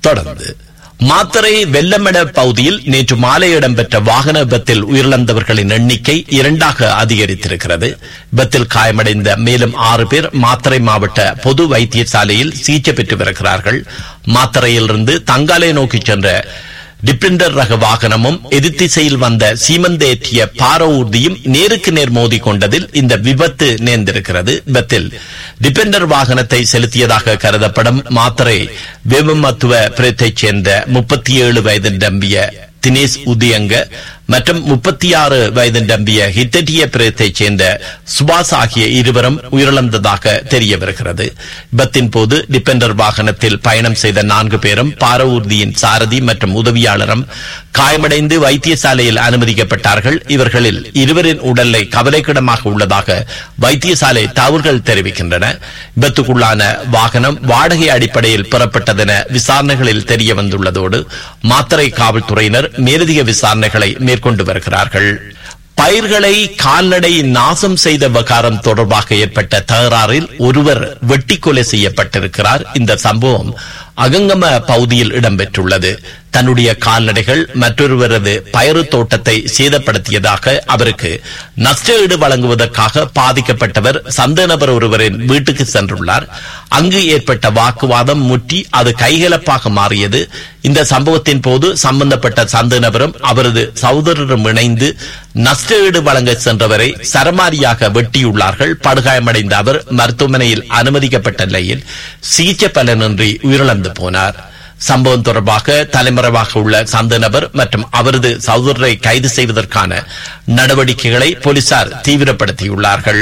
தொடர்ந்து மாத்தறை வெள்ளமட பகுதியில் நேற்று மாலை இடம்பெற்ற வாகன விபத்தில் உயிரிழந்தவர்களின் எண்ணிக்கை 2ஆக அதிகரித்திருக்கிறது. விபத்தில் காயமடைந்த மேலும் 6 பேர் மாத்தறை மாவட்ட பொது வைத்தியசாலையில் சிகிச்சை பெற்று வருகிறார்கள். மாத்தறையிலிருந்து தங்காலை நோக்கி சென்ற டிபெண்டர் ரக வாகனமும் எதிர்த்திசையில் வந்த சீமந்த ஏற்றிய பார ஊர்தியும் நேருக்கு நேர் மோதி கொண்டதில் இந்த விபத்து நேர்ந்திருக்கிறது. விபத்தில் டிபெண்டர் வாகனத்தை செலுத்தியதாக கருதப்படும் மாத்தறை வேமமத்துவ பிரத்தைச் சேர்ந்த 37 வயது நிரம்பிய தினேஷ் உதயங்க மற்றும் 36 வயது நிரம்பிய ஹித்தட்டிய பிரத்தைச் சேர்ந்த சுபாஷ் ஆகிய இருவரும் உயிரிழந்ததாக தெரிய வருகிறது. விபத்தின் போது டிபெண்டர் வாகனத்தில் பயணம் செய்த 4 பேரும் பார ஊர்தியின் சாரதி மற்றும் உதவியாளரும் காயமடைந்து வைத்தியசாலையில் அனுமதிக்கப்பட்டார்கள். இவர்களில் 2 உடல்நிலை கவலைக்கிடமாக உள்ளதாக வைத்தியசாலை தகவல்கள் தெரிவிக்கின்றன. விபத்துக்குள்ளான வாகனம் வாடகை அடிப்படையில் பெறப்பட்டதென விசாரணைகளில் தெரிய வந்துள்ளதோடு மாத்தறை காவல்துறையினர் மேலதிக விசாரணைகளை மேற்கொண்டு வருகிறார்கள். பயிர்களை கால்நடை நாசம் செய்த விவகாரம் தொடர்பாக ஏற்பட்ட தகராறில் ஒருவர் வெட்டி கொலை செய்யப்பட்டிருக்கிறார். இந்த சம்பவம் அகங்கம பகுதியில் இடம்பெற்றுள்ளது. தன்னுடைய கால்நடைகள் மற்றொருவரது பயறு தோட்டத்தை சேதப்படுத்தியதாக அவருக்கு நஷ்டஈடு வழங்குவதற்காக பாதிக்கப்பட்டவர் சந்த நபர் ஒருவரின் வீட்டுக்கு சென்றுள்ளார். அங்கு ஏற்பட்ட வாக்குவாதம் முற்றி அது கைகலப்பாக மாறியது. இந்த சம்பவத்தின் போது சம்பந்தப்பட்ட சந்த நபரும் அவரது சகோதரரும் இணைந்து நஷ்டஈடு வழங்க சென்றவரை சரமாரியாக வெட்டியுள்ளார்கள். படுகாயமடைந்த அவர் மருத்துவமனையில் அனுமதிக்கப்பட்ட நிலையில் சிகிச்சை பலனின்றி உயிரிழந்து போனார். சம்பவம் தொடர்பாக தலைமறைவாக உள்ள சந்த நபர் மற்றும் அவரது சகோதரரை கைது செய்வதற்கான நடவடிக்கைகளை போலீசார் தீவிரப்படுத்தியுள்ளார்கள்.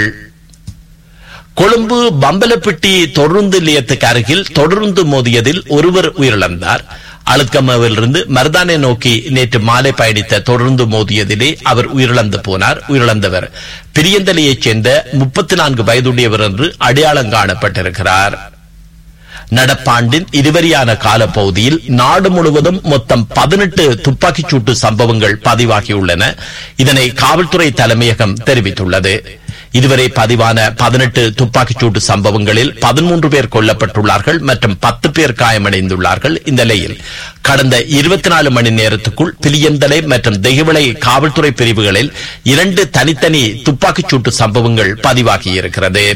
கொழும்பு பம்பலப்பிட்டி தொடருந்து நிலையத்துக்கு அருகில் தொடருந்து மோதியதில் ஒருவர் உயிரிழந்தார். அழுத்கமவிலிருந்து மருதானை நோக்கி நேற்று மாலை பயணித்த தொடர்ந்து மோதியதிலே அவர் உயிரிழந்து போனார். உயிரிழந்தவர் பிரியந்தலையைச் சேர்ந்த 34 வயதுடையவர் என்று அடையாளம் காணப்பட்டிருக்கிறார். நடப்பாண்டின் இதுவரையான காலப்பகுதியில் நாடு முழுவதும் மொத்தம் 18 துப்பாக்கிச்சூட்டு சம்பவங்கள் பதிவாகியுள்ளன. இதனை காவல்துறை தலைமையகம் தெரிவித்துள்ளது. இதுவரை பதிவான 18 துப்பாக்கிச்சூட்டு சம்பவங்களில் 13 பேர் கொல்லப்பட்டுள்ளார்கள் மற்றும் 10 பேர் காயமடைந்துள்ளார்கள். இந்த நிலையில் கடந்த 24 மணி நேரத்துக்குள் பிலியந்தலை மற்றும் தெஹிவளை காவல்துறை பிரிவுகளில் 2 தனித்தனி துப்பாக்கிச்சூட்டு சம்பவங்கள் பதிவாகியிருக்கிறது.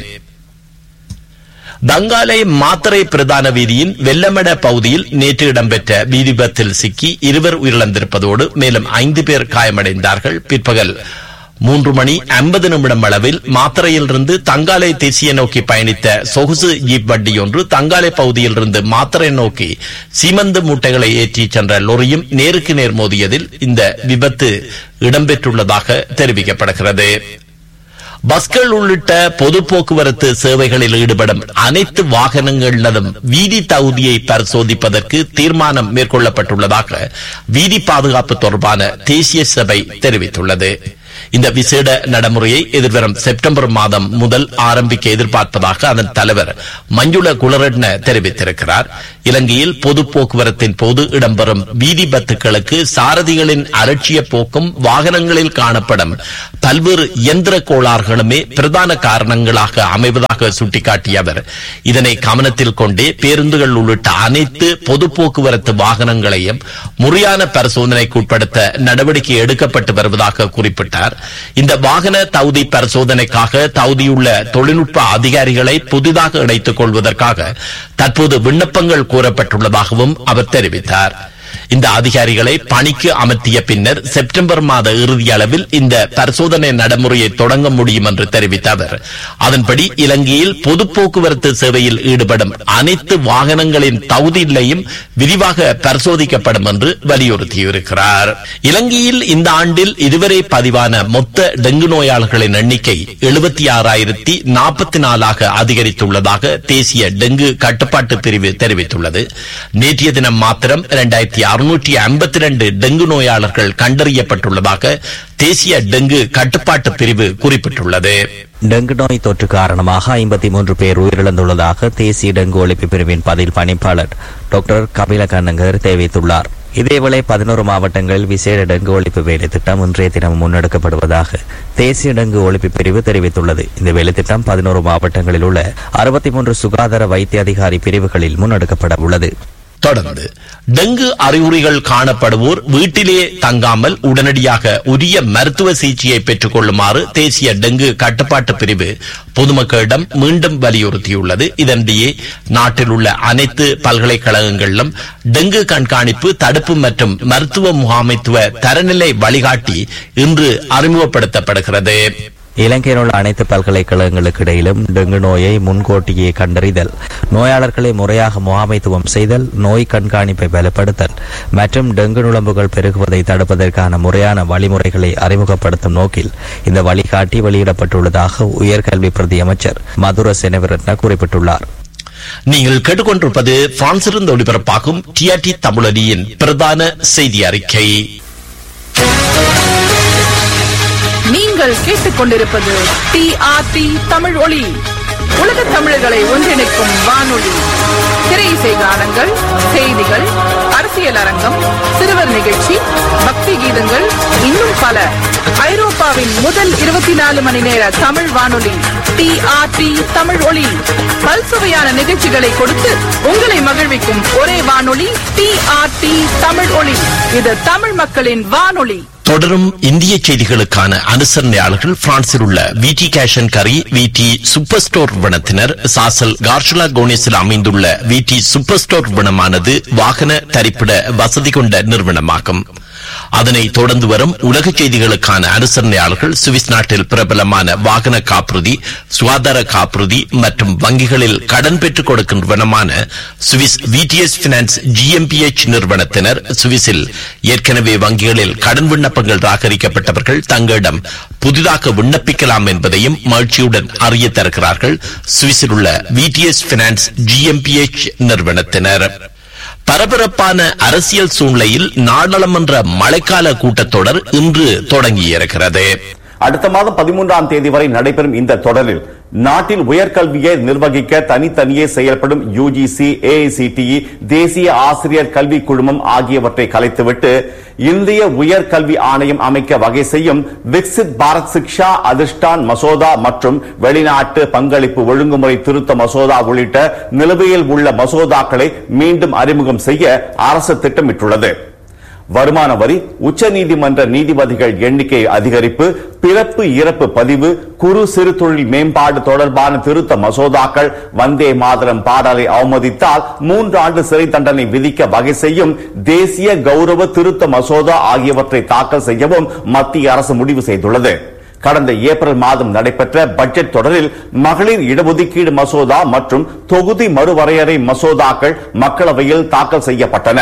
தங்காலை மாத்தறை பிரதான வீதியின் வெள்ளமட பகுதியில் நேற்று இடம்பெற்ற வீதி விபத்தில் சிக்கி 2 உயிரிழந்திருப்பதோடு மேலும் 5 பேர் காயமடைந்தார்கள். பிற்பகல் 3:50 அளவில் மாத்தறையிலிருந்து தங்காலை தேசிய நோக்கி பயணித்த சொகுசு ஜீப் வண்டி ஒன்று தங்காலை பகுதியிலிருந்து மாத்தறை நோக்கி சீமந்து மூட்டைகளை ஏற்றி சென்ற லொரியும் நேருக்கு நேர் மோதியதில் இந்த விபத்து இடம்பெற்றுள்ளதாக தெரிவிக்கப்படுகிறது. பஸ்கள் உள்ளிட்ட பொது போக்குவரத்து சேவைகளில் ஈடுபடும் அனைத்து வாகனங்களிலும் வீதி தகுதியை பரிசோதிப்பதற்கு தீர்மானம் மேற்கொள்ளப்பட்டுள்ளதாக வீதி பாதுகாப்பு தொடர்பான தேசிய சபை தெரிவித்துள்ளது. இந்த விசேட நடைமுறையை எதிர்வரும் செப்டம்பர் மாதம் முதல் ஆரம்பிக்க எதிர்பார்ப்பதாக அதன் தலைவர் மஞ்சுள குலரட்ன தெரிவித்திருக்கிறார். இலங்கையில் பொது போக்குவரத்தின் போது இடம்பெறும் வீதி விபத்துகளுக்கு சாரதிகளின் அலட்சிய போக்கும் வாகனங்களில் காணப்படும் பல்வேறு இயந்திர கோளாறுகளுமே பிரதான காரணங்களாக அமைவதாக சுட்டிக்காட்டிய அவர் இதனை கவனத்தில் கொண்டே பேருந்துகள் உள்ளிட்ட அனைத்து பொது போக்குவரத்து வாகனங்களையும் முறையான பரிசோதனைக்கு உட்படுத்த நடவடிக்கை எடுக்கப்பட்டு வருவதாக குறிப்பிட்டார். இந்த வாகன தகுதி பரிசோதனைக்காக தகுதியுள்ள தொழில்நுட்ப அதிகாரிகளை புதிதாக இணைத்துக் கொள்வதற்காக தற்போது விண்ணப்பங்கள் கோரப்பட்டுள்ளதாகவும் அவர் தெரிவித்தார். இந்த அதிகாரிகளை பணிக்கு அமர்த்திய பின்னர் செப்டம்பர் மாத இறுதி அளவில் இந்த பரிசோதனை நடைமுறையை தொடங்க முடியும் என்று தெரிவித்த அவர் அதன்படி இலங்கையில் பொது போக்குவரத்து சேவையில் ஈடுபடும் அனைத்து வாகனங்களின் தகுதியிலையும் விரிவாக பரிசோதிக்கப்படும் என்று வலியுறுத்தியிருக்கிறார். இலங்கையில் இந்த ஆண்டில் இதுவரை பதிவான மொத்த டெங்கு நோயாளர்களின் எண்ணிக்கை 76,044 அதிகரித்துள்ளதாக தேசிய டெங்கு கட்டுப்பாட்டு பிரிவு தெரிவித்துள்ளது. நேற்றைய தினம் மாத்திரம் 2652 டெங்கு நோயாளர்கள் கண்டறியப்பட்டுள்ளதாக தேசிய டெங்கு கட்டுப்பாட்டு பிரிவு குறிப்பிட்டுள்ளது. டெங்கு நோய் தொற்று காரணமாக 53 பேர் உயிரிழந்துள்ளதாக தேசிய டெங்கு ஒழிப்பு பிரிவின் பதில் பணிப்பாளர் டாக்டர் கபில கண்ணங்கர் தெரிவித்துள்ளார். இதேவேளை 11 மாவட்டங்களில் விசேட டெங்கு ஒழிப்பு வேலை திட்டம் இன்றைய தினம் முன்னெடுக்கப்படுவதாக தேசிய டெங்கு ஒழிப்பு பிரிவு தெரிவித்துள்ளது. இந்த வேலை திட்டம் 11 மாவட்டங்களில் உள்ள 63 சுகாதார வைத்திய அதிகாரி பிரிவுகளில் முன்னெடுக்கப்பட உள்ளது. தொடர்ந்து டெங்கு அறிகுறிகள் காணப்படுவோர் வீட்டிலே தங்காமல் உடனடியாக உரிய மருத்துவ சிகிச்சையை பெற்றுக் கொள்ளுமாறு தேசிய டெங்கு கட்டுப்பாட்டு பிரிவு பொதுமக்களிடம் மீண்டும் வலியுறுத்தியுள்ளது. இதனிடையே நாட்டில் உள்ள அனைத்து பல்கலைக்கழகங்களிலும் டெங்கு கண்காணிப்பு, தடுப்பு மற்றும் மருத்துவ முகாமைத்துவ தரநிலை வழிகாட்டி இன்று அறிமுகப்படுத்தப்படுகிறது. இலங்கையில் உள்ள அனைத்து பல்கலைக்கழகங்களுக்கு இடையிலும் டெங்கு நோயை முன்கூட்டியே கண்டறிதல், நோயாளர்களை முறையாக முகாமைத்துவம் செய்தல், நோய் கண்காணிப்பை பலப்படுத்தல் மற்றும் டெங்கு நுளம்புகள் பெருகுவதை தடுப்பதற்கான முறையான வழிமுறைகளை அறிமுகப்படுத்தும் நோக்கில் இந்த வழிகாட்டி வெளியிடப்பட்டுள்ளதாக உயர்கல்வி பிரதி அமைச்சர் மதுர செனவிரட்ன குறிப்பிட்டுள்ளார். நீங்கள் கேட்டுக்கொண்டிருப்பது பிரான்சிலிருந்து ஒளிபரப்பாகும் டிஆர்டி தமிழொலியின் பிரதான செய்தி அறிக்கை. நீங்கள் கேட்டுக்கொண்டிருப்பது டிஆர்டி தமிழ் ஒலி, உலக தமிழர்களை ஒன்றிணைக்கும் வானொலி. திரையிசை கானங்கள், செய்திகள், அரசியல் அரங்கம், சிறுவர் நிகழ்ச்சி, பக்தி கீதங்கள், இன்னும் பல. ஐரோப்பாவின் முதல் 24 மணி நேர தமிழ் வானொலி டிஆர்டி தமிழ் ஒலி. பல்சுவையான நிகழ்ச்சிகளை கொடுத்து உங்களை மகிழ்விக்கும் ஒரே வானொலி டிஆர்டி தமிழ் ஒலி. இது தமிழ் மக்களின் வானொலி. தொடரும் இந்திய செய்திகளுக்கான அனுசரணையாளர்கள் பிரான்சில் உள்ள விடி கேஷ் அண்ட் கரி, விடி சூப்பர் ஸ்டோர் நிறுவனத்தினர். சாசல் கார்ஷலா கோனிஸில் அமைந்துள்ள விடி சூப்பர் ஸ்டோர் நிறுவனமானது வாகன தரிப்பிட வசதி கொண்ட நிறுவனமாகும். அதனை தொடர்ந்து வரும் உலக செய்திகளுக்கான அனுசரணையாளர்கள் சுவிஸ் நாட்டில் பிரபலமான வாகன காப்புறுதி, சுகாதார காப்புறுதி மற்றும் வங்கிகளில் கடன் பெற்றுக் கொடுக்கும் நிறுவனமான சுவிஸ் விடிஎஸ் பினான்ஸ் ஜிஎம்பிஎச் நிறுவனத்தினர். சுவிஸில் ஏற்கனவே வங்கிகளில் கடன் விண்ணப்பங்கள் ராகரிக்கப்பட்டவர்கள் தங்களிடம் புதிதாக விண்ணப்பிக்கலாம் என்பதையும் மகிழ்ச்சியுடன் அறிய தருகிறார்கள் சுவிஸில் உள்ள விடிஎஸ் பினான்ஸ் ஜிஎம்பிஎச் நிறுவனத்தினர். பரபரப்பான அரசியல் சூழ்நிலையில் நாடாளுமன்ற மழைக்கால கூட்டத்தொடர் இன்று தொடங்கியிருக்கிறது. அடுத்த மாதம் 13ஆம் தேதி வரை நடைபெறும் இந்த தொடரில் நாட்டில் உயர்கல்வியை நிர்வகிக்க தனித்தனியே செயல்படும் யுஜிசி, ஏஐசிடிஇ, தேசிய ஆசிரியர் கல்வி குழுமம் ஆகியவற்றை கலைத்துவிட்டு இந்திய உயர்கல்வி ஆணையம் அமைக்க வகை செய்யும் விக்சித் பாரத் சிக்ஷா அதிஷ்டான் மசோதா மற்றும் வெளிநாட்டு பங்களிப்பு ஒழுங்குமுறை திருத்த மசோதா உள்ளிட்ட நிலுவையில் உள்ள மசோதாக்களை மீண்டும் அறிமுகம் செய்ய அரசு திட்டமிட்டுள்ளது. வருமான வரி, உச்ச நீதிமன்ற நீதிபதிகள் எண்ணிக்கை அதிகரிப்பு, பிறப்பு இறப்பு பதிவு, குறு சிறு தொழில் மேம்பாடு தொடர்பான திருத்த மசோதாக்கள், வந்தே மாதரம் பாடலை அவமதித்தால் 3 ஆண்டு சிறை தண்டனை விதிக்க வகை செய்யும் தேசிய கௌரவ திருத்த மசோதா ஆகியவற்றை தாக்கல் செய்யவும் மத்திய அரசு முடிவு செய்துள்ளது. கடந்த ஏப்ரல் மாதம் நடைபெற்ற பட்ஜெட் தொடரில் மகளிர் இடஒதுக்கீடு மசோதா மற்றும் தொகுதி மறுவரையறை மசோதாக்கள் மக்களவையில் தாக்கல் செய்யப்பட்டன.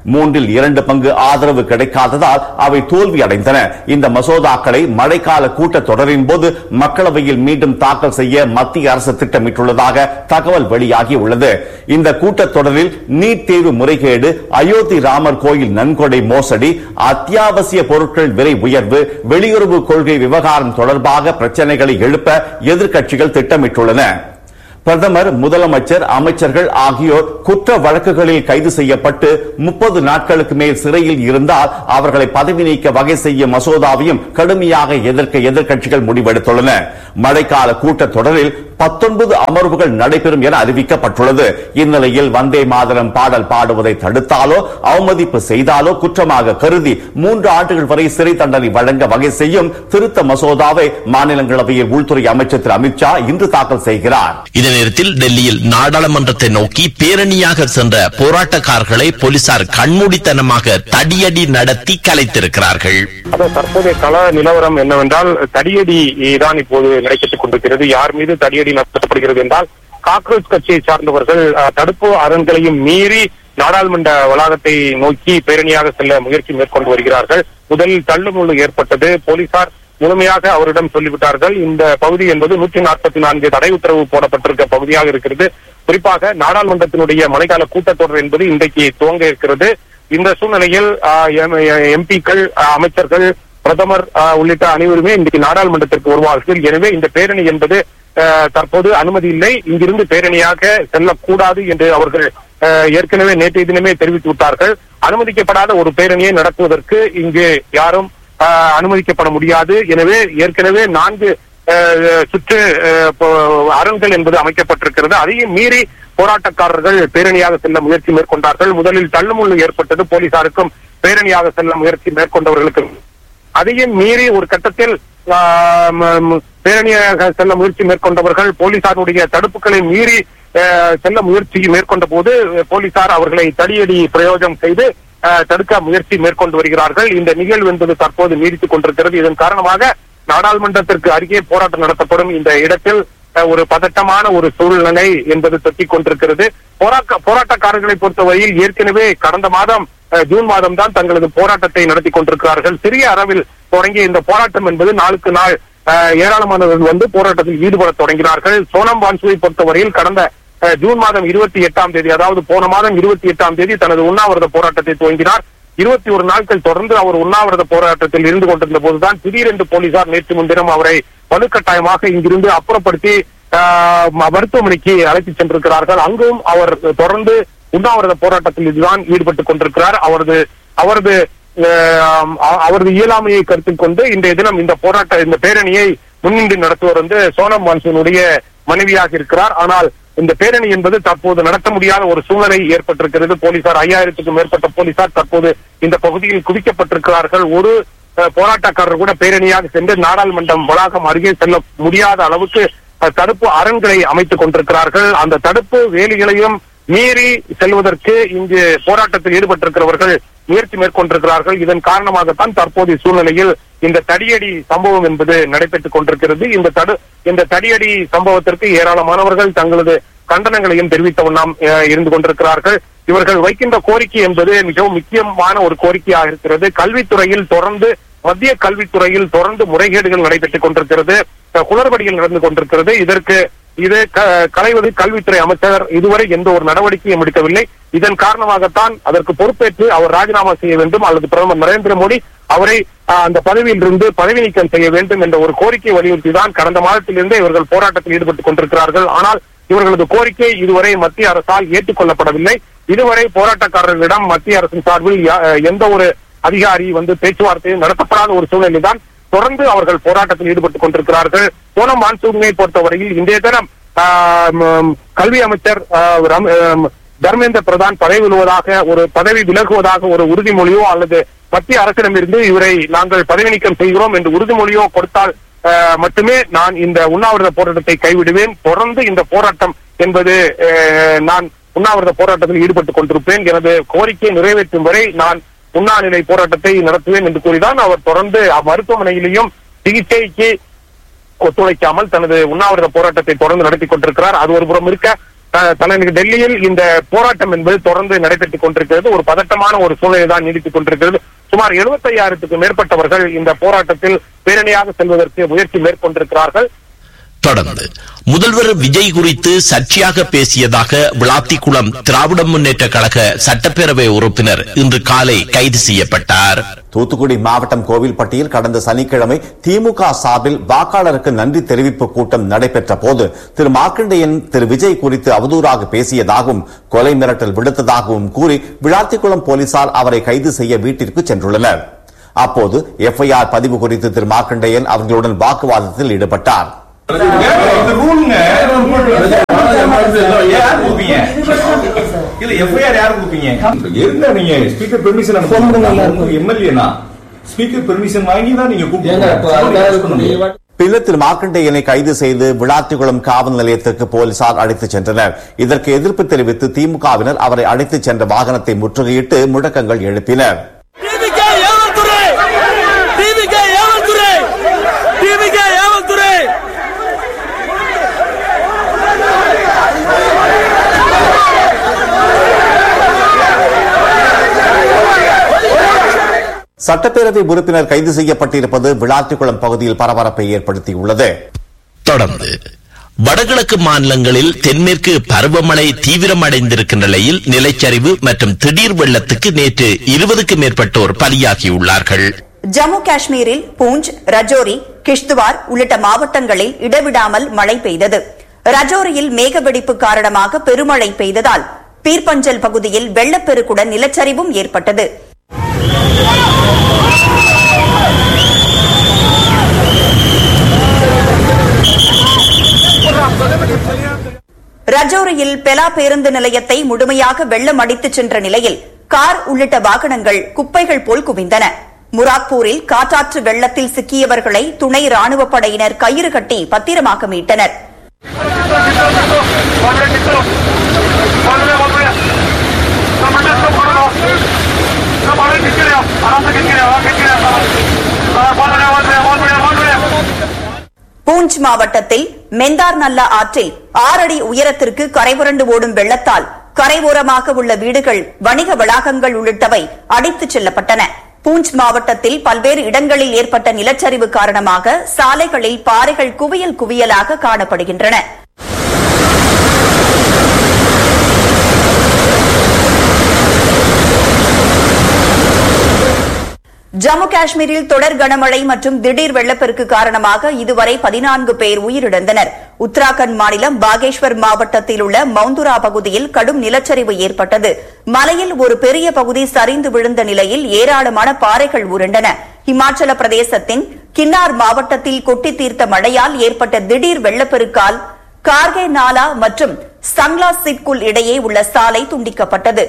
3/2 பங்கு ஆதரவு கிடைக்காததால் அவை தோல்வி அடைந்தன. இந்த மசோதாக்களை மழைக்கால கூட்டத் தொடரின் போது மக்களவையில் மீண்டும் தாக்கல் செய்ய மத்திய அரசு திட்டமிட்டுள்ளதாக தகவல் வெளியாகி உள்ளது. இந்த கூட்டத் தொடரில் நீட் தேர்வு முறைகேடு, அயோத்தி ராமர் கோயில் நன்கொடை மோசடி, அத்தியாவசிய பொருட்கள் விலை உயர்வு, வெளியுறவு கொள்கை விவகாரம் தொடர்பாக பிரச்சனைகளை எழுப்ப எதிர்க்கட்சிகள் திட்டமிட்டுள்ளன. பிரதமர், முதலமைச்சர், அமைச்சர்கள் ஆகியோர் குற்ற வழக்குகளில் கைது செய்யப்பட்டு 30 நாட்களுக்கு மேல் சிறையில் இருந்தால் அவர்களை பதவி நீக்க வகை செய்யும் மசோதாவையும் கடுமையாக எதிர்க்க எதிர்க்கட்சிகள் முடிவெடுத்துள்ளன. மழைக்கால கூட்டத் தொடரில் 19 அமர்வுகள் நடைபெறும் என அறிவிக்கப்பட்டுள்ளது. இந்நிலையில் வந்தே மாதரம் பாடல் பாடுவதை தடுத்தாலோ அவமதிப்பு செய்தாலோ குற்றமாக கருதி 3 ஆண்டுகள் வரை சிறை தண்டனை வழங்க வகை செய்யும் திருத்த மசோதாவை மாநிலங்களவையில் உள்துறை அமைச்சர் திரு அமித்ஷா இன்று தாக்கல் செய்கிறார். இதே நேரத்தில் டெல்லியில் நாடாளுமன்றத்தை நோக்கி பேரணியாக சென்ற போராட்டக்காரர்களை போலீசார் கண்மூடித்தனமாக தடியடி நடத்தி கலைத்திருக்கிறார்கள். தற்போதைய கள நிலவரம் என்னவென்றால் தடியடி தான் இப்போது நடைபெற்றுக் கொண்டிருக்கிறது. யார் மீது தடியடி நடத்தப்படுகிறது என்றால் காக்ரோச் கட்சியை சார்ந்தவர்கள் தடுப்பு அரண்களையும் மீறி நாடாளுமன்ற வளாகத்தை நோக்கி பேரணியாக செல்ல முயற்சி மேற்கொண்டு வருகிறார்கள். முதலில் தள்ளுமுள்ளு ஏற்பட்டது. போலீசார் முழுமையாக அவரிடம் சொல்லிவிட்டார்கள். இந்த பகுதி என்பது 144 தடை உத்தரவு போடப்பட்டிருக்க பகுதியாக இருக்கிறது. குறிப்பாக நாடாளுமன்றத்தினுடைய மழைக்கால கூட்டத்தொடர் என்பது இன்றைக்கு துவங்க இருக்கிறது. இந்த சூழ்நிலையில் எம்பிக்கள், அமைச்சர்கள், பிரதமர் உள்ளிட்ட அனைவருமே இன்றைக்கு நாடாளுமன்றத்திற்கு வருவார்கள். எனவே இந்த பேரணி என்பது தற்போது அனுமதி இல்லை. இங்கிருந்து பேரணியாக செல்லக்கூடாது என்று அவர்கள் ஏற்கனவே நேற்றைய தினமே தெரிவித்து விட்டார்கள். அனுமதிக்கப்படாத ஒரு பேரணியை நடத்துவதற்கு இங்கு யாரும் அனுமதிக்கப்பட முடியாது. எனவே ஏற்கனவே 4 சுற்று அரண்கள் என்பது அமைக்கப்பட்டிருக்கிறது. அதையும் மீறி போராட்டக்காரர்கள் பேரணியாக செல்ல முயற்சி மேற்கொண்டார்கள். முதலில் தள்ளுமுள்ளு ஏற்பட்டது போலீசாருக்கும் பேரணியாக செல்ல முயற்சி மேற்கொண்டவர்களுக்கும். அதையும் மீறி ஒரு கட்டத்தில் பேரணியாக செல்ல முயற்சி மேற்கொண்டவர்கள் போலீசாருடைய தடுப்புகளை மீறி செல்ல முயற்சி மேற்கொண்ட போது போலீசார் அவர்களை தடியடி பிரயோகம் செய்து தடுக்க முயற்சி மேற்கொண்டு வருகிறார்கள். இந்த நிகழ்வு என்பது தற்போது நீடித்துக் கொண்டிருக்கிறது. இதன் காரணமாக நாடாளுமன்றத்திற்கு அருகே போராட்டம் நடத்தப்படும் இந்த இடத்தில் ஒரு பதட்டமான ஒரு சூழ்நிலை என்பது தொத்திக் கொண்டிருக்கிறது. போராட்டக்காரர்களை பொறுத்தவரையில் ஏற்கனவே கடந்த மாதம் ஜூன் மாதம் தான் தங்களது போராட்டத்தை நடத்தி கொண்டிருக்கிறார்கள். சிறிய அளவில் தொடங்கிய இந்த போராட்டம் என்பது நாளுக்கு நாள் ஏராளமானவர்கள் போராட்டத்தில் ஈடுபட தொடங்கினார்கள். சோனம் வான்சுவை பொறுத்தவரையில் கடந்த ஜூன் மாதம் 28ஆம் தேதி, அதாவது போன மாதம் 28ஆம் தேதி தனது உண்ணாவிரத போராட்டத்தை துவங்கினார். 21 நாட்கள் தொடர்ந்து அவர் உண்ணாவிரத போராட்டத்தில் இருந்து கொண்டிருந்த போதுதான் திடீரென்று போலீசார் நேற்று முன்தினம் அவரை வலுக்கட்டாயமாக இங்கிருந்து அப்புறப்படுத்தி மருத்துவமனைக்கு அழைத்துச் சென்றிருக்கிறார்கள். அங்கும் அவர் தொடர்ந்து உண்ணாவிரத போராட்டத்தில் இதுதான் ஈடுபட்டுக் கொண்டிருக்கிறார். அவரது இயலாமையை கருத்தில் கொண்டு இன்றைய தினம் இந்த பேரணியை முன்னின்று நடத்துவர் சோனம் வான்சுனுடைய மனைவியாக இருக்கிறார். ஆனால் இந்த பேரணி என்பது தற்போது நடத்த முடியாத ஒரு சூழ்நிலை ஏற்பட்டிருக்கிறது. போலீசார் 5000க்கும் மேற்பட்ட போலீசார் தற்போது இந்த பகுதியில் குவிக்கப்பட்டிருக்கிறார்கள். ஒரு போராட்டக்காரர் கூட பேரணியாக சென்று நாடாளுமன்றம் வளாகம் அருகே செல்ல முடியாத அளவுக்கு தடுப்பு அரண்களை அமைத்துக் கொண்டிருக்கிறார்கள். அந்த தடுப்பு வேலிகளையும் மீறி செல்வதற்கு இங்கு போராட்டத்தில் ஈடுபட்டிருக்கிறவர்கள் முயற்சி மேற்கொண்டிருக்கிறார்கள். இதன் காரணமாகத்தான் தற்போதைய சூழ்நிலையில் இந்த தடியடி சம்பவம் என்பது நடைபெற்றுக் கொண்டிருக்கிறது. இந்த தடியடி சம்பவத்திற்கு ஏராளமானவர்கள் தங்களது கண்டனங்களையும் தெரிவித்த வண்ணம் இருந்து கொண்டிருக்கிறார்கள். இவர்கள் வைக்கின்ற கோரிக்கை என்பது மிகவும் முக்கியமான ஒரு கோரிக்கையாக இருக்கிறது. கல்வித்துறையில் தொடர்ந்து மத்திய கல்வித்துறையில் தொடர்ந்து முறைகேடுகள் நடைபெற்றுக் கொண்டிருக்கிறது, குளறுபடிகள் நடந்து கொண்டிருக்கிறது. இது களைவது கல்வித்துறை அமைச்சர் இதுவரை எந்த ஒரு நடவடிக்கையும் எடுக்கவில்லை. இதன் காரணமாகத்தான் அதற்கு பொறுப்பேற்று அவர் ராஜினாமா செய்ய வேண்டும் அல்லது பிரதமர் நரேந்திர மோடி அவரை அந்த பதவியில் இருந்து பதவி நீக்கம் செய்ய வேண்டும் என்ற ஒரு கோரிக்கை வலியுறுத்தி தான் கடந்த மாதத்திலிருந்தே இவர்கள் போராட்டத்தில் ஈடுபட்டுக் கொண்டிருக்கிறார்கள். ஆனால் இவர்களது கோரிக்கை இதுவரை மத்திய அரசால் ஏற்றுக்கொள்ளப்படவில்லை. இதுவரை போராட்டக்காரர்களிடம் மத்திய அரசின் சார்பில் எந்த ஒரு அதிகாரி பேச்சுவார்த்தையும் நடத்தப்படாத ஒரு சூழ்நிலை தான் தொடர்ந்து அவர்கள் போராட்டத்தில் ஈடுபட்டுக் கொண்டிருக்கிறார்கள். சோனம் வான்சுவை பொறுத்தவரையில் இன்றைய தினம் கல்வி அமைச்சர் தர்மேந்திர பிரதான் பதவி விலகுவதாக ஒரு உறுதிமொழியோ அல்லது மத்திய அரசிடமிருந்து இவரை நாங்கள் பதவி நீக்கம் செய்கிறோம் என்று உறுதிமொழியோ கொடுத்தால் மட்டுமே நான் இந்த உண்ணாவிரத போராட்டத்தை கைவிடுவேன். தொடர்ந்து இந்த போராட்டம் என்பது நான் உண்ணாவிரத போராட்டத்தில் ஈடுபட்டுக் கொண்டிருப்பேன். எனது கோரிக்கையை நிறைவேற்றும் வரை நான் உண்ணாநிலை போராட்டத்தை நடத்துவேன் என்று கூறிதான் அவர் தொடர்ந்து மருத்துவமனையிலேயும் சிகிச்சைக்கு ஒத்துழைக்காமல் தனது உண்ணாவிரத போராட்டத்தை தொடர்ந்து நடத்தி கொண்டிருக்கிறார். அது ஒரு புறம் இருக்க தலைநகர் டெல்லியில் இந்த போராட்டம் என்பது தொடர்ந்து நடைபெற்றுக் கொண்டிருக்கிறது. ஒரு பதட்டமான ஒரு சூழ்நிலை தான் நீடித்துக் கொண்டிருக்கிறது. சுமார் 75,000க்கும் மேற்பட்டவர்கள் இந்த போராட்டத்தில் பேரணியாக செல்வதற்கு முயற்சி மேற்கொண்டிருக்கிறார்கள். தொடர்ந்து முதல்வர் விஜய் குறித்து சர்ச்சையாக பேசியதாக விளாத்திக்குளம் திராவிட முன்னேற்ற கழக சட்டப்பேரவை உறுப்பினர் இன்று காலை கைது செய்யப்பட்டார். தூத்துக்குடி மாவட்டம் கோவில்பட்டியில் கடந்த சனிக்கிழமை திமுக சார்பில் வாக்காளருக்கு நன்றி தெரிவிப்பு கூட்டம் நடைபெற்ற போது திரு மார்க்கண்டேயன் திரு விஜய் குறித்து அவதூறாக பேசியதாகவும் கொலை மிரட்டல் விடுத்ததாகவும் கூறி விளாத்திக்குளம் போலீசார் அவரை கைது செய்ய வீட்டிற்கு சென்றுள்ளனர். அப்போது FIR பதிவு குறித்து திரு மார்க்கண்டேயன் அவர்களுடன் வாக்குவாதத்தில் ஈடுபட்டார். பின்னர் திரு மார்க்கண்டேயனை கைது செய்து விளாத்திக்குளம் காவல் நிலையத்திற்கு போலீசார் அழைத்துச் சென்றனர். இதற்கு எதிர்ப்பு தெரிவித்து திமுகவினர் அவரை அழைத்துச் சென்ற வாகனத்தை முற்றுகையிட்டு முழக்கங்கள் எழுப்பினர். சட்டப்பேரவை உறுப்பினர் கைது செய்யப்பட்டிருப்பது விளாத்திக்குளம் பகுதியில் பரபரப்பை ஏற்படுத்தியுள்ளது. தொடர்ந்து வடகிழக்கு மாநிலங்களில் தென்மேற்கு பருவமழை தீவிரமடைந்திருக்கின்ற நிலையில் நிலச்சரிவு மற்றும் திடீர் வெள்ளத்துக்கு நேற்று 20க்கும் மேற்பட்டோர் பலியாகியுள்ளார்கள். ஜம்மு காஷ்மீரில் பூஞ்ச், ரஜோரி, கிஷ்துவார் உள்ளிட்ட மாவட்டங்களில் இடைவிடாமல் மழை பெய்தது. ரஜோரியில் மேகவெடிப்பு காரணமாக பெருமழை பெய்ததால் பீர்பஞ்சல் பகுதியில் வெள்ளப்பெருக்குடன் நிலச்சரிவும் ஏற்பட்டது. ரஜோரியில் பெலா பேருந்து நிலையத்தை முழுமையாக வெள்ளம் அடித்துச் சென்ற நிலையில் கார் உள்ளிட்ட வாகனங்கள் குப்பைகள் போல் குவிந்தன. முராக்பூரில் காட்டாற்று வெள்ளத்தில் சிக்கியவர்களை துணை ராணுவப் படையினர் கயிறு கட்டி பத்திரமாக மீட்டனர். பூஞ்ச் மாவட்டத்தில் மெந்தார் நல்லா ஆற்றில் 6 அடி உயரத்திற்கு கரைபுரண்டு ஓடும் வெள்ளத்தால் கரையோரமாக உள்ள வீடுகள், வணிக வளாகங்கள் உள்ளிட்டவை அடித்துச் செல்லப்பட்டன. பூஞ்ச் மாவட்டத்தில் பல்வேறு இடங்களில் ஏற்பட்ட நிலச்சரிவு காரணமாக சாலைகளில் பாறைகள் குவியல் குவியலாக காணப்படுகின்றன. ஜம்மு காஷ்மீரில் தொடர் கனமழை மற்றும் திடீர் வெள்ளப்பெருக்கு காரணமாக இதுவரை 14 பேர் உயிரிழந்தனர். உத்தராகண்ட் மாநிலம் பாகேஷ்வர் மாவட்டத்தில் உள்ள மவுந்துரா பகுதியில் கடும் நிலச்சரிவு ஏற்பட்டது. மலையில் ஒரு பெரிய பகுதி சரிந்து விழுந்த நிலையில் ஏராளமான பாறைகள் உருண்டன. இமாச்சல பிரதேசத்தின் கின்னார் மாவட்டத்தில் கொட்டி தீர்த்த மழையால் ஏற்பட்ட திடீர் வெள்ளப்பெருக்கால் கார்கே நாலா மற்றும் சங்லா சிட்குல் இடையே உள்ள சாலை துண்டிக்கப்பட்டது.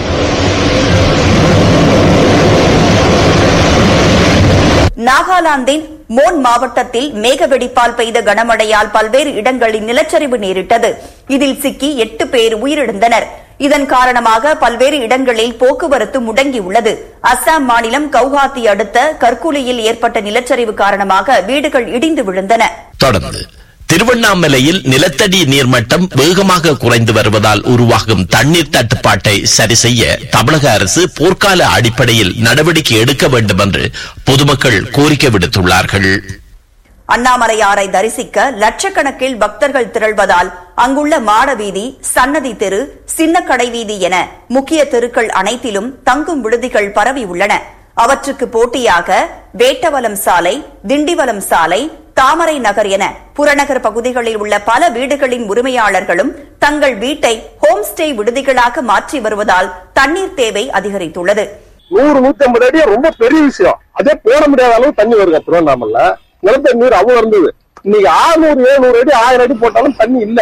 நாகாலாந்தின் மோன் மாவட்டத்தில் மேகவெடிப்பால் பெய்த கனமழையால் பல்வேறு இடங்களில் நிலச்சரிவு நேரிட்டது. இதில் சிக்கி 8 பேர் உயிரிழந்தனர். இதன் காரணமாக பல்வேறு இடங்களில் போக்குவரத்து முடங்கியுள்ளது. அசாம் மாநிலம் கவுஹாத்தி அடுத்த கர்குலியில் ஏற்பட்ட நிலச்சரிவு காரணமாக வீடுகள் இடிந்து விழுந்தன. தொடர்ந்து திருவண்ணாமலையில் நிலத்தடி நீர்மட்டம் வேகமாக குறைந்து வருவதால் உருவாகும் தண்ணீர் தட்டுப்பாட்டை சரி செய்ய தமிழக அரசு போர்க்கால அடிப்படையில் நடவடிக்கை எடுக்க வேண்டும் என்று பொதுமக்கள் கோரிக்கை விடுத்துள்ளார்கள். அண்ணாமலையாரை தரிசிக்க லட்சக்கணக்கில் பக்தர்கள் திரள்வதால் அங்குள்ள மாடவீதி, சன்னதி தெரு, சின்ன கடை வீதி என முக்கிய தெருக்கள் அனைத்திலும் தங்கும் விடுதிகள் பரவி உள்ளன. அவற்றுக்கு போட்டியாக வேட்டவலம் சாலை, திண்டிவலம் சாலை, தாமரை நகர் என புறநகர் பகுதிகளில் உள்ள பல வீடுகளின் உரிமையாளர்களும் தங்கள் வீட்டை ஹோம் ஸ்டே விடுதிகளாக மாற்றி வருவதால் தண்ணீர் தேவை அதிகரித்துள்ளது. 100-150 அடி ரொம்ப பெரிய விஷயம். அதே போட முடியாத அளவு தண்ணி வருங்க. திருவண்ணாமலை நிலத்தடி நீர் அவ்வளவு இருந்தது. இன்னைக்கு 600-700 அடி 1000 அடி போட்டாலும் தண்ணி இல்ல.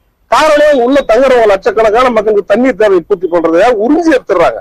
காரணம் உள்ள தங்குறவங்க லட்சக்கணக்கான மக்களுக்கு தண்ணீர் தேவை பூர்த்தி பண்றத உறிஞ்சி எடுத்துறாங்க.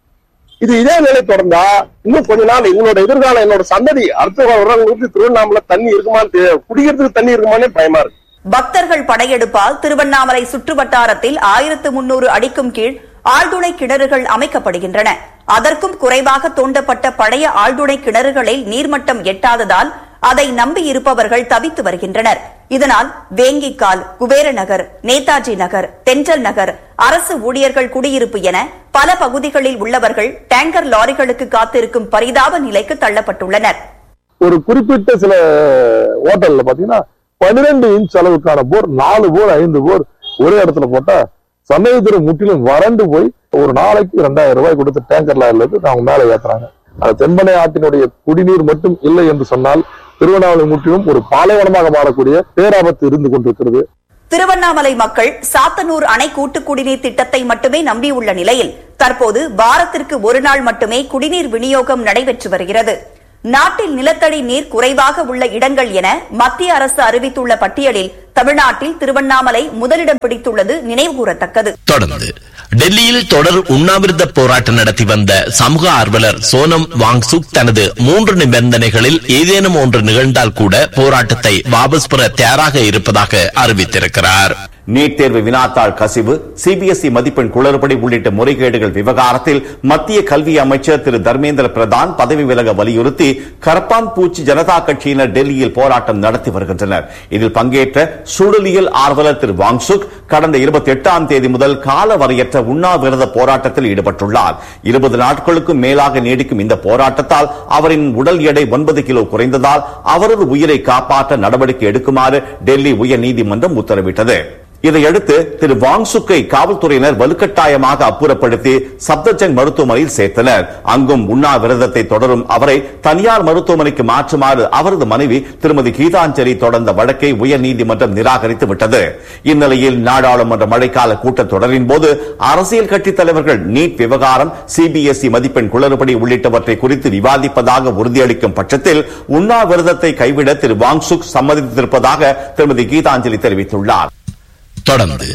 இது இதே நிலை தொடர்ந்தா இன்னும் கொஞ்ச நாள் எங்களோட எதிர்காலம், என்னோட சந்ததி அடுத்த வருடங்களுக்கு திருவண்ணாமலை தண்ணி இருக்குமான்னு, குடிக்கிறதுக்கு தண்ணி இருக்குமானே பயமா இருக்கு. பக்தர்கள் படையெடுப்பால் திருவண்ணாமலை சுற்று வட்டாரத்தில் 1300 அடிக்கும் கீழ் ஆழ்துளை கிணறுகள் அமைக்கப்படுகின்றன. அதற்கும் குறைவாக தோண்டப்பட்ட பழைய ஆழ்துளை கிணறுகளில் நீர்மட்டம் எட்டாததால் அதை நம்பியிருப்பவர்கள் தவித்து வருகின்றனர். இதனால் வேங்கிக்கால், குபேர நகர், நேதாஜி நகர், தென்றல் நகர், அரசு ஊழியர்கள் குடியிருப்பு என பல பகுதிகளில் உள்ளவர்கள் டேங்கர் லாரிகளுக்கு காத்திருக்கும் பரிதாப நிலைக்கு தள்ளப்பட்டுள்ளனர். ஒரு குறிப்பிட்ட சில ஹோட்டல்ல பாத்தீங்கன்னா 12 இன்ச் அளவுக்கான போர், 4 போர் 5 போர் ஒரே இடத்துல போட்டா சமயத்திற்கு முற்றிலும் வறண்டு போய் ஒரு நாளைக்கு 2000 ரூபாய் கொடுத்து டேங்கர் லாரில இருந்து அவங்க மேல ஏத்துறாங்க. அது தென்பெண்ணை ஆற்றினுடைய குடிநீர் மட்டும் இல்லை என்று சொன்னால் திருவண்ணாமலை முற்றிலும் ஒரு பாலைவனமாக மாறக்கூடிய பேராபத்து இருந்து கொண்டிருக்கிறது. திருவண்ணாமலை மக்கள் சாத்தனூர் அணை கூட்டு குடிநீர் திட்டத்தை மட்டுமே நம்பியுள்ள நிலையில் தற்போது வாரத்திற்கு ஒரு நாள் மட்டுமே குடிநீர் விநியோகம் நடைபெற்று வருகிறது. நாட்டில் நிலத்தடி நீர் குறைவாக உள்ள இடங்கள் என மத்திய அரசு அறிவித்துள்ள பட்டியலில் தமிழ்நாட்டில் திருவண்ணாமலை முதலிடம் பிடித்துள்ளது நினைவுகூரத்தக்கது. தொடர்ந்து டெல்லியில் தொடர் உண்ணாவிரத போராட்டம் நடத்தி வந்த சமூக ஆர்வலர் சோனம் வாங்சுக் தனது 3 நிபந்தனைகளில் ஏதேனும் ஒன்று நிகழ்ந்தால் கூட போராட்டத்தை வாபஸ் பெற தயாராக இருப்பதாக அறிவித்திருக்கிறார். நீட் தேர்வு வினாத்தாள் கசிவு, சிபிஎஸ்இ மதிப்பெண் குளறுபடி உள்ளிட்ட முறைகேடுகள் விவகாரத்தில் மத்திய கல்வி அமைச்சர் திரு தர்மேந்திர பிரதான் பதவி விலக வலியுறுத்தி கரப்பான் பூச்சி ஜனதா கட்சியினர் டெல்லியில் போராட்டம் நடத்தி வருகின்றனர். இதில் பங்கேற்ற சூழலியல் ஆர்வலர் திரு வாங்சுக் கடந்த 28ஆம் தேதி முதல் கால வரையற்ற உண்ணாவிரத போராட்டத்தில் ஈடுபட்டுள்ளார். 20 நாட்களுக்கும் மேலாக நீடிக்கும் இந்த போராட்டத்தால் அவரின் உடல் எடை 9 கிலோ குறைந்ததால் அவரது உயிரை காப்பாற்ற நடவடிக்கை எடுக்குமாறு டெல்லி உயர்நீதிமன்றம் உத்தரவிட்டது. இதையடுத்து திரு வாங்சுக்கை காவல்துறையினர் வலுக்கட்டாயமாக அப்புறப்படுத்தி சப்தர்ஜங் மருத்துவமனையில் சேர்த்தனர். அங்கும் உண்ணாவிரதத்தை தொடரும் அவரை தனியார் மருத்துவமனைக்கு மாற்றுமாறு அவரது மனைவி திருமதி கீதாஞ்சலி தொடர்ந்த வழக்கை உயர்நீதிமன்றம் நிராகரித்து விட்டது. இந்நிலையில் நாடாளுமன்ற மழைக்கால கூட்டத்தொடரின் போது அரசியல் கட்சித் தலைவர்கள் நீட் விவகாரம், சிபிஎஸ்இ மதிப்பெண் குளறுபடி உள்ளிட்டவற்றை குறித்து விவாதிப்பதாக உறுதியளிக்கும் பட்சத்தில் உண்ணாவிரதத்தை கைவிட திரு வாங்சுக் சம்மதித்திருப்பதாக திருமதி கீதாஞ்சலி தெரிவித்துள்ளார். தொடர்ந்து